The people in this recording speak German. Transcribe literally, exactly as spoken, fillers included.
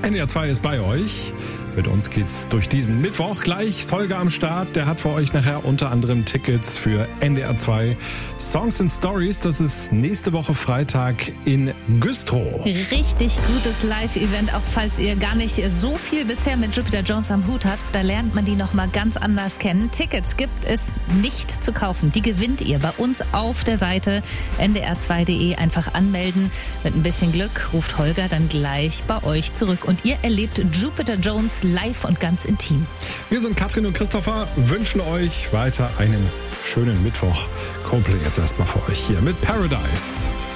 N D R zwei ist bei euch. Mit uns geht's durch diesen Mittwoch. Gleich ist Holger am Start. Der hat für euch nachher unter anderem Tickets für N D R zwei Songs and Stories. Das ist nächste Woche Freitag in Güstrow. Richtig gutes Live-Event, auch falls ihr gar nicht so viel bisher mit Jupiter Jones am Hut habt. Da lernt man die nochmal ganz anders kennen. Tickets gibt es nicht zu kaufen. Die gewinnt ihr bei uns auf der Seite N D R zwei punkt de. Einfach anmelden. Mit ein bisschen Glück ruft Holger dann gleich bei euch zurück. Und ihr erlebt Jupiter Jones live und ganz intim. Wir sind Katrin und Christopher, wünschen euch weiter einen schönen Mittwoch. Coldplay jetzt erstmal für euch hier mit Paradise.